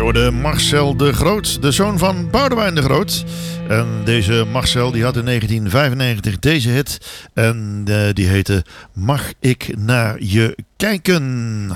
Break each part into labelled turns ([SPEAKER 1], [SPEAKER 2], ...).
[SPEAKER 1] hoorde Marcel de Groot, de zoon van Boudewijn de Groot. En deze Marcel die had in 1995 deze hit. En die heette Mag ik naar je kijken?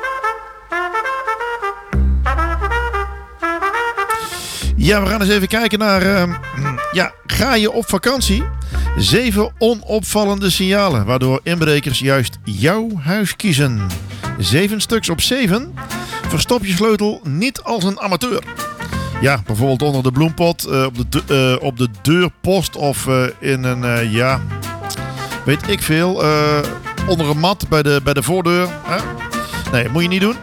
[SPEAKER 1] Ja, we gaan eens even kijken naar... ga je op vakantie? 7 onopvallende signalen waardoor inbrekers juist jouw huis kiezen. 7 stuks op 7. Verstop je sleutel niet als een amateur. Ja, bijvoorbeeld onder de bloempot, op de deurpost of in een, weet ik veel, onder een mat bij de voordeur. Nee, dat moet je niet doen.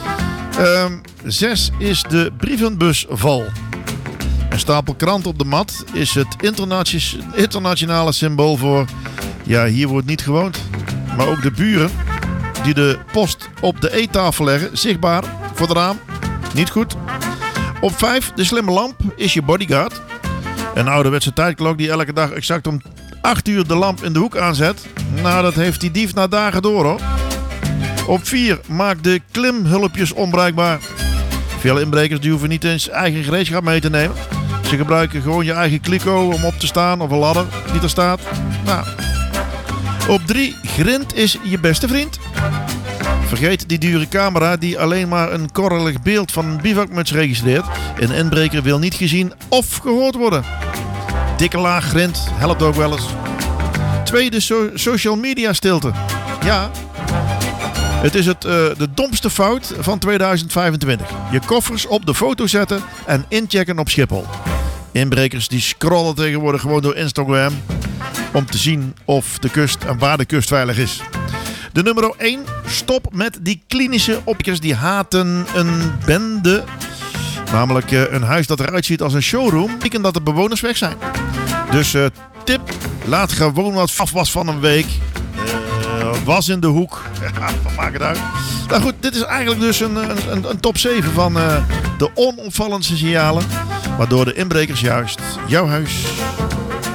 [SPEAKER 1] 6 is de brievenbusval. Een stapel kranten op de mat is het internationale symbool voor... Ja, hier wordt niet gewoond. Maar ook de buren die de post op de eettafel leggen, zichtbaar voor het raam. Niet goed. Op 5, de slimme lamp is je bodyguard. Een ouderwetse tijdklok die elke dag exact om 8 uur de lamp in de hoek aanzet. Nou, dat heeft die dief na dagen door, hoor. Op 4, maak de klimhulpjes onbruikbaar. Veel inbrekers die hoeven niet eens eigen gereedschap mee te nemen. Ze gebruiken gewoon je eigen kliko om op te staan of een ladder die er staat. Nou. Op 3, grind is je beste vriend. Vergeet die dure camera die alleen maar een korrelig beeld van een bivakmuts registreert. Een inbreker wil niet gezien of gehoord worden. Dikke laag grind helpt ook wel eens. 2, de social media stilte. Ja, het is de domste fout van 2025. Je koffers op de foto zetten en inchecken op Schiphol. Inbrekers die scrollen tegenwoordig gewoon door Instagram om te zien of de kust en waar de kust veilig is. De nummer 1, stop met die klinische opkers die haten een bende. Namelijk een huis dat eruit ziet als een showroom. Betekent dat de bewoners weg zijn. Dus tip, laat gewoon wat afwas van een week. Was in de hoek. Wat maakt het uit? Nou goed, dit is eigenlijk dus een top 7 van de onopvallendste signalen. Waardoor de inbrekers juist jouw huis